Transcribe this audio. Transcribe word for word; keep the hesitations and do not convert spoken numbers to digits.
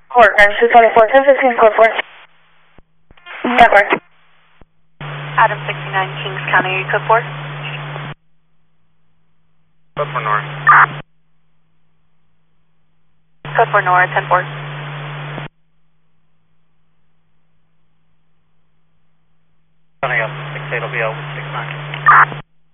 Port, nine two twenty-four, ten fifteen, code four. Network. Adam sixty-nine, Kings County, code four. Code four North. Code four North, ten four. Running up, six eight will be out with six nine.